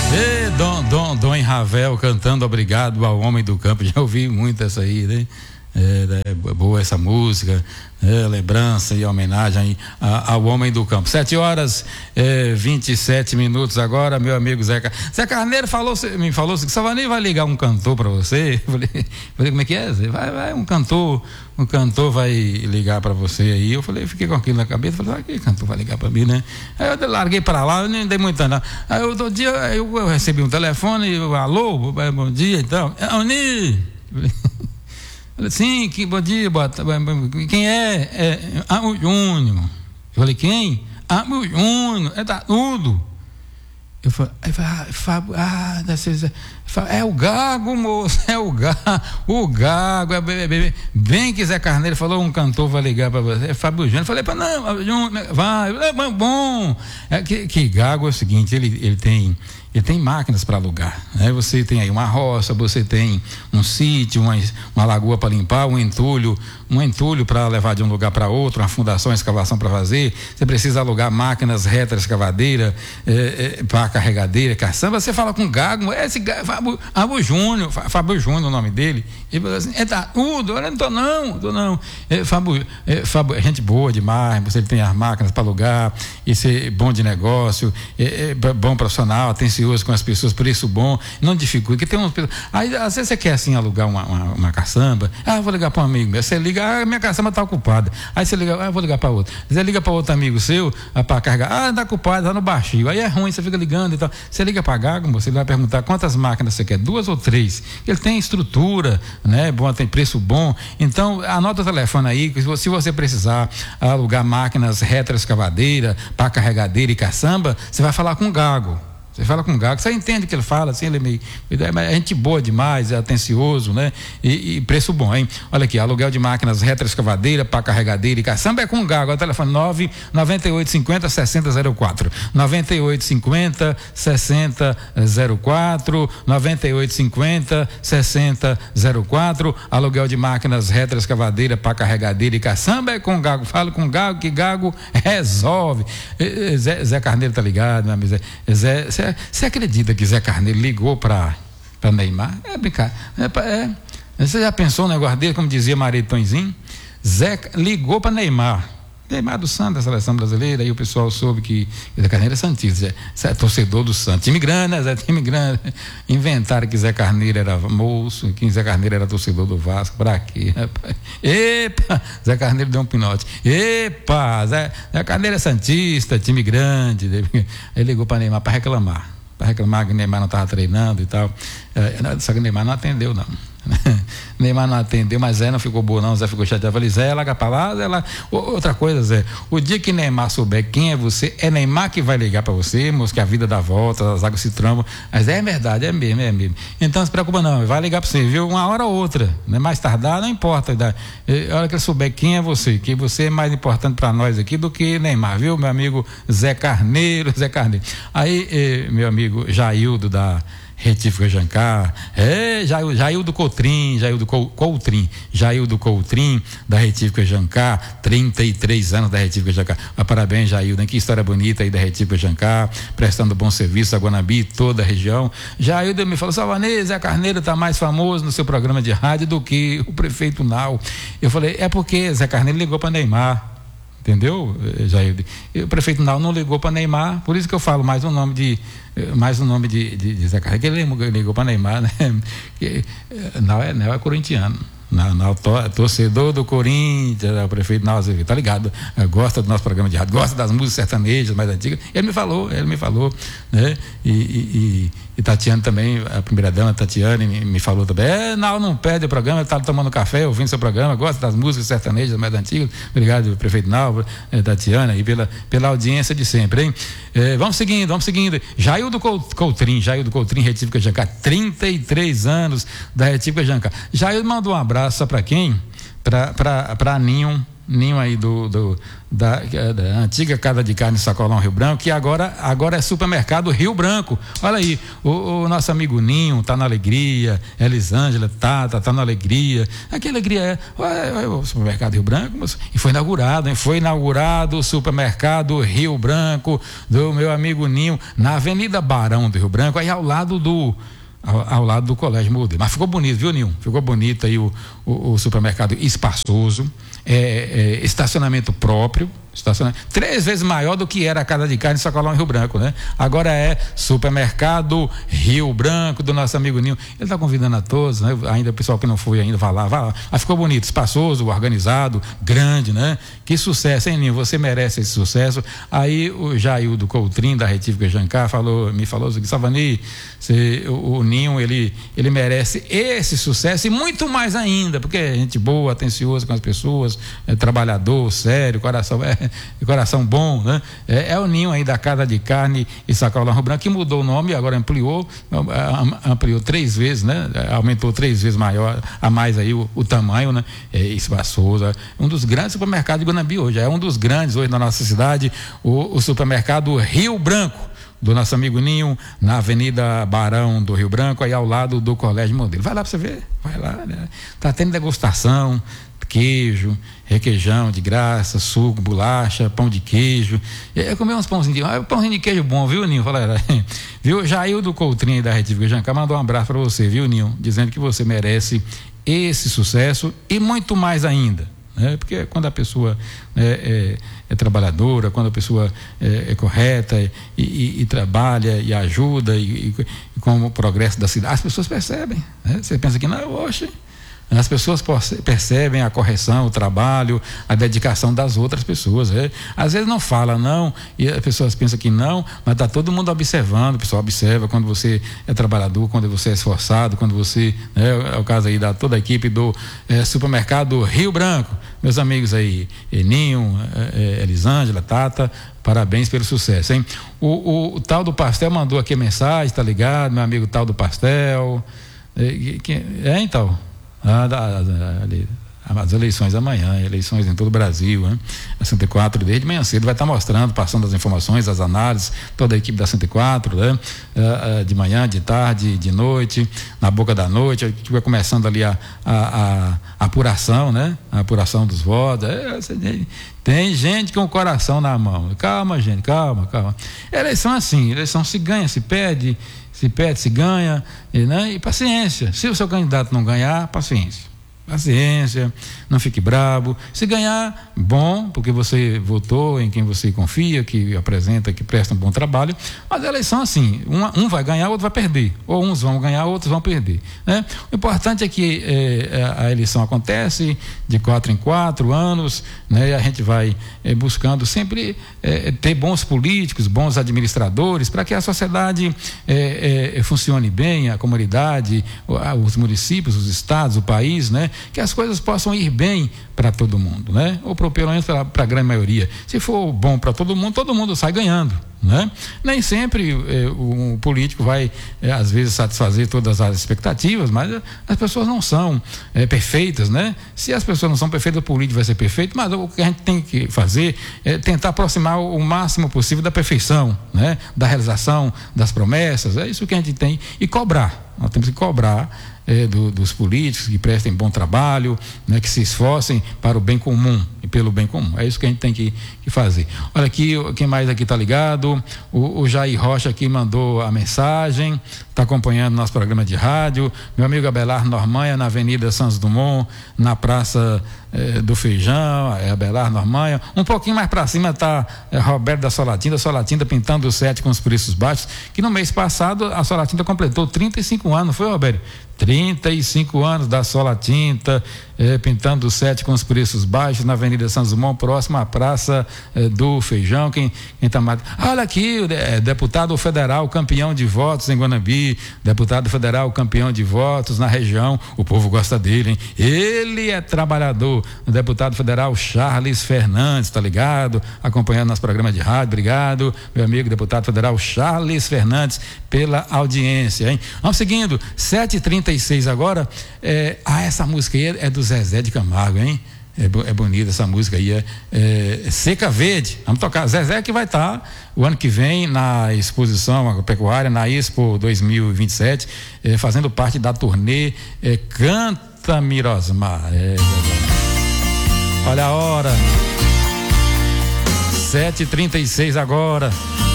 E Dom Ravel cantando Obrigado ao Homem do Campo. Já ouvi muito essa aí, né? É boa essa música, lembrança e homenagem ao Homem do Campo. 7h27 agora, meu amigo Zé Carneiro me falou assim, que Salvanei vai ligar um cantor para você. Falei, como é que é? Vai um cantor vai ligar para você aí. Eu falei, fiquei com aquilo na cabeça, falei, que cantor vai ligar para mim, né? Aí eu larguei para lá, eu nem dei muita nada. Aí outro dia eu recebi um telefone, alô, bom dia, então, Oni. Falei, sim, bom dia, quem é? O Júnior. Eu falei, quem? O Júnior, tá tudo. Eu falei, é o Gago, moço, é o Gago, bem que Zé Carneiro falou, um cantor vai ligar para você, é Fábio Júnior. Eu falei, não, Júnior, vai, bom. Que Gago é o seguinte, ele tem máquinas para alugar, né? Você tem aí uma roça, você tem um sítio, uma lagoa para limpar, um entulho para levar de um lugar para outro, uma fundação, uma escavação para fazer. Você precisa alugar máquinas, reta, escavadeira, para carregadeira, caçamba. Você fala com o Gago, esse Fábio Júnior, o nome dele. Ele falou assim, tá tudo, eu não tô não. Fábio, é gente boa demais, você tem as máquinas para alugar, isso é bom de negócio, bom profissional, atencioso com as pessoas, preço bom, não dificulta, que tem umas pessoas, aí às vezes você quer assim alugar uma caçamba, vou ligar para um amigo meu, você liga, minha caçamba está ocupada, aí você liga, vou ligar para outro, você liga para outro amigo seu, para carregar, está ocupado, está no baixio, aí é ruim, você fica ligando e tal, você liga para Gago, você vai perguntar quantas máquinas você quer, 2 ou 3, ele tem estrutura, né, bom, tem preço bom, então anota o telefone aí, que se você precisar alugar máquinas retroescavadeira, para carregadeira e caçamba, você vai falar com o Gago. Você fala com o Gago, você entende o que ele fala, assim, ele é meio. É gente boa demais, é atencioso, né? E preço bom, hein? Olha aqui, aluguel de máquinas retroescavadeira, pá carregadeira e caçamba é com o Gago. O telefone 99850-6004. 9850-6004. 9850-6004. Aluguel de máquinas retroescavadeira, pá carregadeira e caçamba é com o Gago. Fala com o Gago que Gago resolve. Zé Carneiro tá ligado, meu amigo? Você acredita que Zé Carneiro ligou para Neymar? É brincar. Você já pensou no negócio dele, como dizia Maria Tonzinho? Zé ligou para Neymar do Santos, da seleção brasileira, aí o pessoal soube que Zé Carneiro é santista, é torcedor do Santos. Time grande, né? Time grande. Inventaram que Zé Carneiro era moço, que Zé Carneiro era torcedor do Vasco. Pra quê, rapaz? Epa! Zé Carneiro deu um pinote. Epa! Zé Carneiro é santista, time grande. Aí ligou para Neymar para reclamar que Neymar não estava treinando e tal. Só que Neymar não atendeu, não. Neymar não atendeu, mas Zé não ficou boa não, Zé ficou chateado. Eu falei, Zé, larga pra lá, Zé, outra coisa, Zé, o dia que Neymar souber quem é você, é Neymar que vai ligar pra você, moço, que a vida dá volta, as águas se trombam, mas é verdade, é mesmo. Então não se preocupa não, vai ligar pra você, viu, uma hora ou outra, né? Mais tardar, não importa, a hora que ele souber quem é você, que você é mais importante pra nós aqui do que Neymar, viu, meu amigo Zé Carneiro. Aí, meu amigo Jaildo da Retífica Jancar, Jaildo Coutrin, da Retífica Jancar, 33 anos da Retífica Jancar. Parabéns, Jaildo, que história bonita aí da Retífica Jancar, prestando bom serviço a Guanabi, toda a região. Jaildo me falou, Salvanei, Zé Carneiro está mais famoso no seu programa de rádio do que o prefeito Nau. Eu falei, é porque Zé Carneiro ligou para Neymar. Entendeu, Jair? O prefeito não ligou para Neymar, por isso que eu falo mais o nome de Zé Carneiro, que ele ligou para Neymar, né? Não é corintiano. Torcedor do Corinthians, o prefeito Nau Azevedo, tá ligado? Gosta do nosso programa de rádio, gosta das músicas sertanejas mais antigas. Ele me falou, né? E Tatiane também, a primeira dama, Tatiane, me falou também. Não perde o programa, ele tá tomando café, ouvindo seu programa, gosta das músicas sertanejas mais antigas. Obrigado, prefeito Nau, Tatiana, e pela audiência de sempre, hein? Vamos seguindo. Jaildo Coutrin, Retífica Jancar, 33 anos da Retífica Jancar. Jaildo mandou um abraço, sabe para quem? Para Ninho, ninho aí da antiga Casa de Carne Sacolão Rio Branco, que agora é Supermercado Rio Branco. Olha aí, o nosso amigo Ninho tá na alegria, Elisângela tá na alegria. Que alegria é o Supermercado Rio Branco, e foi inaugurado o Supermercado Rio Branco do meu amigo Ninho, na Avenida Barão do Rio Branco, aí ao lado do Colégio Modelo. Mas ficou bonito, viu, Ninho? Ficou bonito aí o supermercado, espaçoso, estacionamento próprio, 3 vezes maior do que era a Casa de Carne Sacolão Rio Branco, né? Agora é Supermercado Rio Branco do nosso amigo Ninho. Ele está convidando a todos, né? Ainda o pessoal que não foi ainda, vai lá. Mas ficou bonito, espaçoso, organizado, grande, né? Que sucesso, hein, Ninho? Você merece esse sucesso. Aí o Jaildo Coutrinho da Retífica Jancar me falou assim: Savani, o Ninho, ele merece esse sucesso e muito mais ainda, porque é gente boa, atenciosa com as pessoas, trabalhador, sério, coração bom, né? É o Ninho aí da Casa de Carne e Sacolão Rio Branco, que mudou o nome e agora ampliou 3 vezes, né? Aumentou 3 vezes a mais aí o tamanho, né? Espaçoso, um dos grandes supermercados de Guanambi hoje, é um dos grandes hoje na nossa cidade, o Supermercado Rio Branco do nosso amigo Ninho, na Avenida Barão do Rio Branco, aí ao lado do Colégio Modelo. Vai lá pra você ver, vai lá, né? Tá tendo degustação, queijo, requeijão de graça, suco, bolacha, pão de queijo. Eu comi uns pãozinho de queijo bom, viu, Ninho? Viu? Jaildo Coutrinho da Retífica Jancar mandou um abraço para você, viu, Ninho? Dizendo que você merece esse sucesso e muito mais ainda, né? Porque quando a pessoa é trabalhadora, quando a pessoa é correta e trabalha e ajuda e com o progresso da cidade, as pessoas percebem, né? Você pensa que não, oxe. As pessoas percebem a correção, o trabalho, a dedicação das outras pessoas. Às vezes não fala não, e as pessoas pensam que não, mas está todo mundo observando. O pessoal observa quando você é trabalhador, quando você é esforçado, quando você, é o caso aí da toda a equipe do Supermercado Rio Branco. Meus amigos aí, Ninho, Elisângela, Tata, parabéns pelo sucesso, hein? O Tal do Pastel mandou aqui a mensagem, tá ligado? Meu amigo Tal do Pastel. Então. As eleições amanhã, eleições em todo o Brasil, né? A 104 desde manhã cedo vai estar mostrando, passando as informações, as análises, toda a equipe da 104, né? De manhã, de tarde, de noite, na boca da noite, a gente vai começando ali a apuração, né? A apuração dos votos. Tem gente com o coração na mão. Calma, gente, calma. Eleição assim, eleição se ganha, se perde, se ganha, né? E paciência. Se o seu candidato não ganhar, paciência, não fique bravo. Se ganhar, bom, porque você votou em quem você confia, que apresenta, que presta um bom trabalho. Mas a eleição assim, um vai ganhar, outro vai perder, ou uns vão ganhar, outros vão perder, né? O importante é que a eleição acontece de 4 em 4 anos, né? E a gente vai buscando sempre ter bons políticos, bons administradores, para que a sociedade funcione bem, a comunidade, os municípios, os estados, o país, né? Que as coisas possam ir bem para todo mundo, né? Ou pelo menos para a grande maioria. Se for bom para todo mundo sai ganhando, né? Nem sempre o político vai às vezes satisfazer todas as expectativas, mas as pessoas não são perfeitas, né? Se as pessoas não são perfeitas, o político vai ser perfeito, mas o que a gente tem que fazer é tentar aproximar o máximo possível da perfeição, né? Da realização das promessas. É isso que a gente tem, e cobrar. Nós temos que cobrar dos políticos que prestem bom trabalho, né, que se esforcem para o bem comum e pelo bem comum. É isso que a gente tem que fazer. Olha aqui, quem mais aqui está ligado? O Jair Rocha aqui mandou a mensagem, está acompanhando nosso programa de rádio. Meu amigo Abelardo Normanha, na Avenida Santos Dumont, na Praça do Feijão, Abelardo Normanha. Um pouquinho mais para cima está Roberto da Solatinda pintando o set com os preços baixos, que no mês passado a Solatinda completou 35 anos, não foi, Roberto? 35 anos da Solatinta, pintando o set com os preços baixos na Avenida Santos Dumont, próximo à Praça do Feijão. Quem tá mais... Olha aqui, deputado federal campeão de votos em Guanambi, deputado federal campeão de votos na região, o povo gosta dele, hein? Ele é trabalhador, o deputado federal Charles Fernandes, tá ligado? Acompanhando nosso programa de rádio. Obrigado, meu amigo deputado federal Charles Fernandes, pela audiência, hein? Vamos seguindo, 7h36 agora. Essa música aí é do Zezé de Camargo, hein? É bonita essa música aí, Seca Verde. Vamos tocar. Zezé que vai estar o ano que vem na exposição agropecuária, na Expo 2027, fazendo parte da turnê Canta Mirosmar. Olha a hora, 7h36 agora.